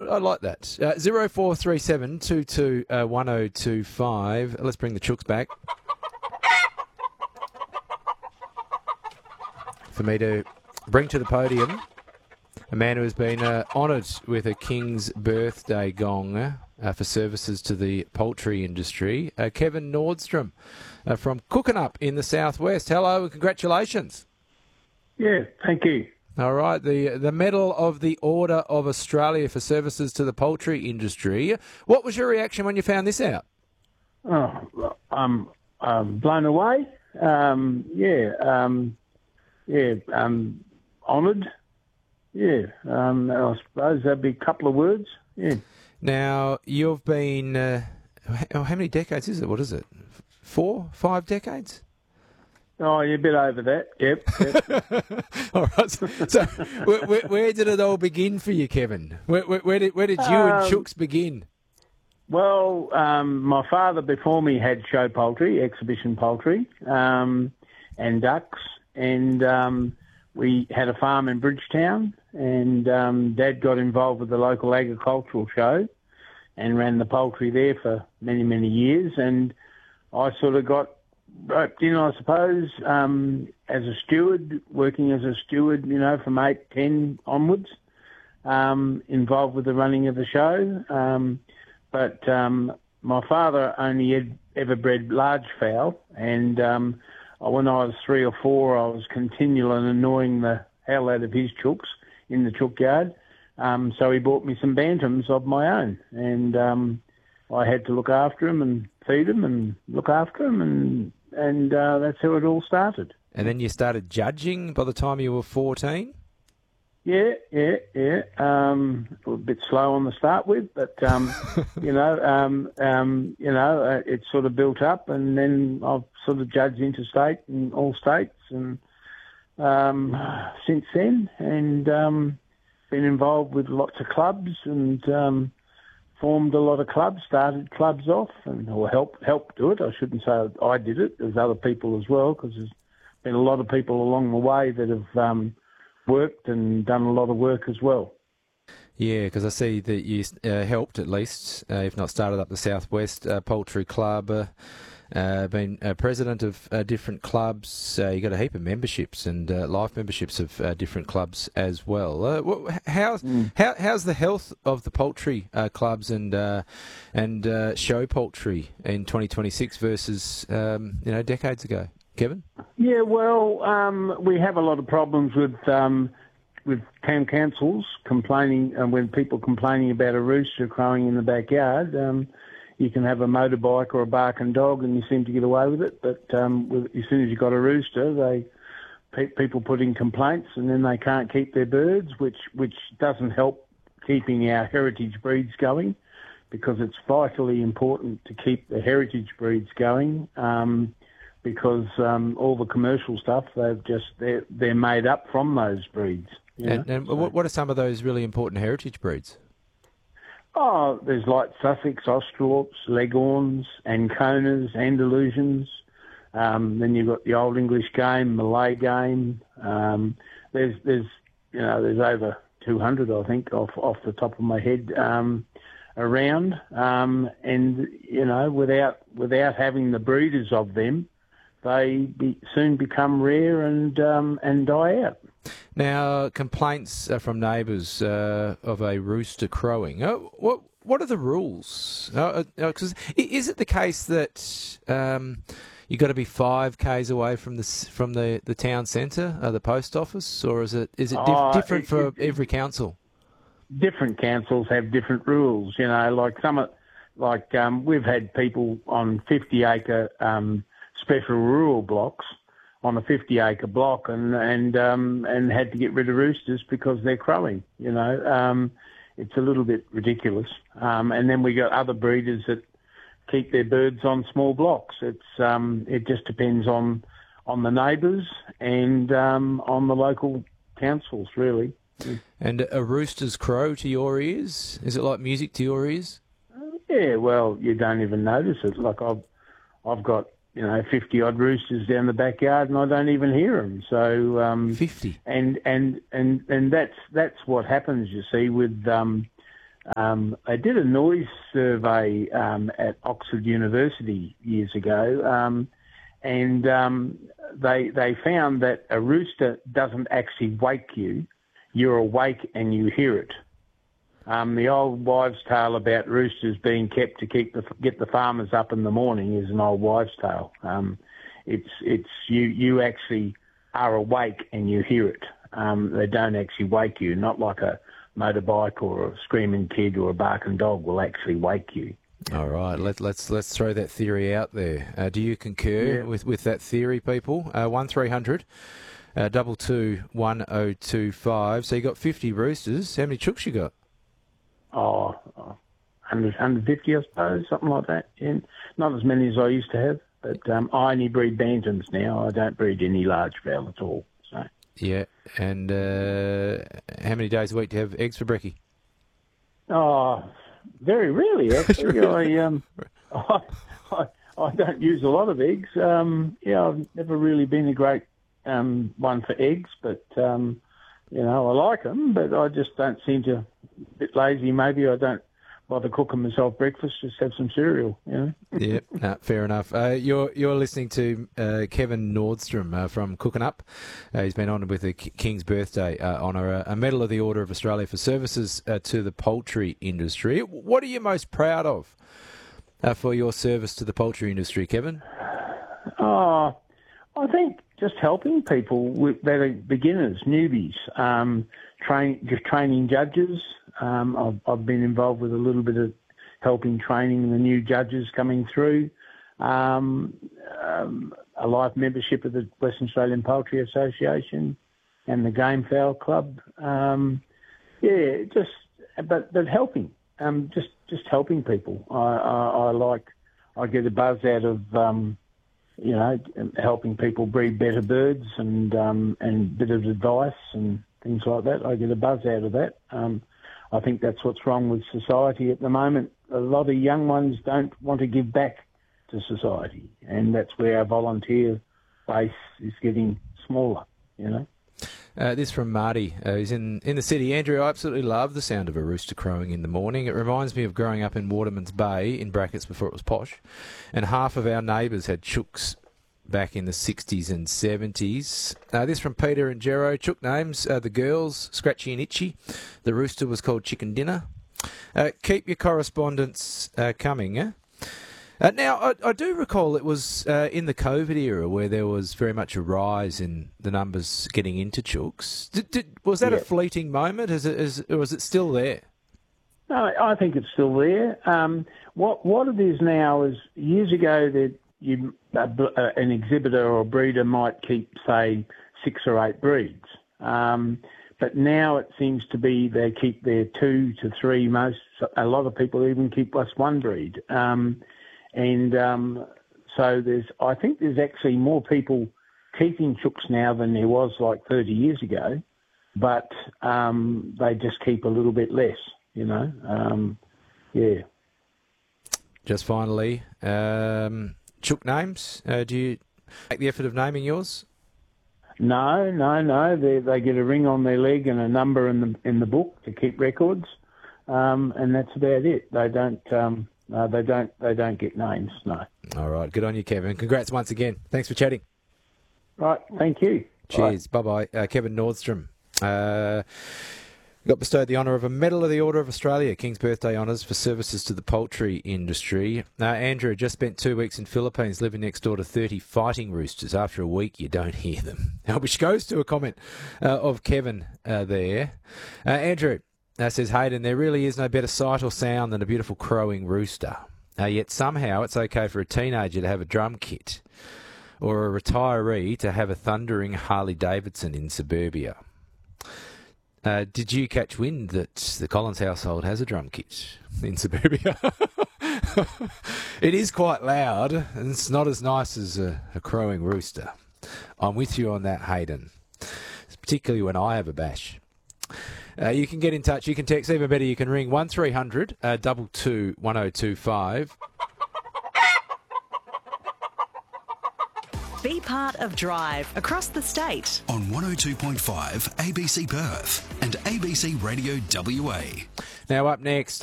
I like that. 0437 22 1025. Let's bring the chooks back. For me to bring to the podium a man who has been honoured with a King's Birthday Gong for services to the poultry industry, Kevin Nordstrom from Cooking-Up in the Southwest. Hello and congratulations. Yeah, thank you. All right, the Medal of the Order of Australia for services to the poultry industry. What was your reaction when you found this out? Oh, I'm blown away. Honoured. Yeah, I suppose that'd be a couple of words. Yeah. Now, you've been, how many decades is it? What is it? 4, 5 decades? Oh, you're a bit over that. Yep. All right. So where did it all begin for you, Kevin? Where did you and Chooks begin? Well, my father before me had show poultry, exhibition poultry, and ducks, and we had a farm in Bridgetown, and Dad got involved with the local agricultural show and ran the poultry there for many, many years, and I sort of got roped in, I suppose, as a steward, working as a steward, from 8, 10 onwards, involved with the running of the show. But my father only had ever bred large fowl, and when I was 3 or 4, I was continually annoying the hell out of his chooks in the chook yard. So he bought me some bantams of my own, and I had to look after them and feed them and look after them, and that's how it all started. And then you started judging by the time you were 14? Yeah. A bit slow on the start with, but it sort of built up, and then I've sort of judged interstate and all states, and since then, and been involved with lots of clubs, and formed a lot of clubs, started clubs off, or helped do it. I shouldn't say I did it. There's other people as well, because there's been a lot of people along the way that have worked and done a lot of work as well. Yeah, because I see that you helped at least, if not started up the Southwest Poultry Club, been president of different clubs. You got a heap of memberships and life memberships of different clubs as well. How's the health of the poultry clubs and show poultry in 2026 versus decades ago, Kevin? Yeah, well, we have a lot of problems with town councils complaining, when people complaining about a rooster crowing in the backyard. You can have a motorbike or a barking dog and you seem to get away with it, but as soon as you've got a rooster, people put in complaints, and then they can't keep their birds, which doesn't help keeping our heritage breeds going, because it's vitally important to keep the heritage breeds going, because all the commercial stuff, they're made up from those breeds. What are some of those really important heritage breeds? Oh, there's like Sussex, Australorps, Leghorns, Anconas, Andalusians. Then you've got the Old English game, Malay game. There's over 200, I think, off the top of my head, around. And without having the breeders of them, they soon become rare and die out. Now, complaints from neighbours of a rooster crowing. What are the rules? Because is it the case that you've got to be 5 k's away from the town centre, the post office, or is it different for every council? Different councils have different rules. We've had people on 50-acre special rural blocks on a 50-acre block and had to get rid of roosters because they're crowing. It's a little bit ridiculous. And then we got other breeders that keep their birds on small blocks. It just depends on the neighbours and on the local councils, really. And a rooster's crow to your ears? Is it like music to your ears? Yeah, well, you don't even notice it. Like I've got 50-odd roosters down the backyard, and I don't even hear them. So 50, and that's what happens. You see, with They did a noise survey at Oxford University years ago, and they found that a rooster doesn't actually wake you. You're awake and you hear it. The old wives' tale about roosters being kept to get the farmers up in the morning is an old wives' tale. It's you actually are awake and you hear it. They don't actually wake you, not like a motorbike or a screaming kid or a barking dog will actually wake you. All right, let's throw that theory out there. Do you concur with that theory, people? 1300 22 1025. So you got 50 roosters. How many chooks you got? 150, I suppose, something like that. Yeah. Not as many as I used to have, but I only breed bantams now. I don't breed any large fowl at all. So. Yeah, and how many days a week do you have eggs for brekkie? Oh, very rarely, actually. I don't use a lot of eggs. I've never really been a great one for eggs, but, I like them, but I just don't seem to, a bit lazy maybe. I don't bother cooking myself breakfast, just have some cereal, Yeah, fair enough. You're listening to Kevin Nordstrom from Cooking Up. He's been honoured with the King's Birthday honour, a Medal of the Order of Australia for services to the poultry industry. What are you most proud of for your service to the poultry industry, Kevin? I think just helping people that are beginners, newbies, training judges. I've been involved with a little bit of helping training the new judges coming through. A life membership of the Western Australian Poultry Association and the Game Fowl Club. But helping, just helping people. I get a buzz out of helping people breed better birds and bit of advice and things like that. I get a buzz out of that. I think that's what's wrong with society at the moment. A lot of young ones don't want to give back to society, and that's where our volunteer base is getting smaller, This from Marty, who's in the city. Andrew, I absolutely love the sound of a rooster crowing in the morning. It reminds me of growing up in Waterman's Bay, in brackets before it was posh, and half of our neighbours had chooks back in the 60s and 70s. This from Peter and Jero. Chook names, the girls, Scratchy and Itchy. The rooster was called Chicken Dinner. Keep your correspondence coming, eh? Now, I do recall it was in the COVID era where there was very much a rise in the numbers getting into chooks. Was that a fleeting moment? Or is it still there? No, I think it's still there. What it is now is, years ago, an exhibitor or breeder might keep, say, 6 or 8 breeds. But now it seems to be they keep their 2 to 3 most. A lot of people even keep just 1 breed. So I think there's actually more people keeping chooks now than there was like 30 years ago, but they just keep a little bit less, Just finally, chook names. Do you make the effort of naming yours? No. They get a ring on their leg and a number in the book to keep records, and that's about it. They don't get names. No. All right. Good on you, Kevin. Congrats once again. Thanks for chatting. Right. Thank you. Cheers. Bye. Kevin Nordstrom. Got bestowed the honour of a Medal of the Order of Australia, King's Birthday honours for services to the poultry industry. Andrew just spent 2 weeks in Philippines living next door to 30 fighting roosters. After a week, you don't hear them. Which goes to a comment of Kevin there. Andrew says, Hayden, there really is no better sight or sound than a beautiful crowing rooster. Yet somehow it's okay for a teenager to have a drum kit or a retiree to have a thundering Harley-Davidson in suburbia. Did you catch wind that the Collins household has a drum kit in suburbia? It is quite loud, and it's not as nice as a crowing rooster. I'm with you on that, Hayden, particularly when I have a bash. You can get in touch. You can text. Even better, you can ring 1300 22 1025. Be part of Drive across the state on 102.5 ABC Perth and ABC Radio WA. Now up next,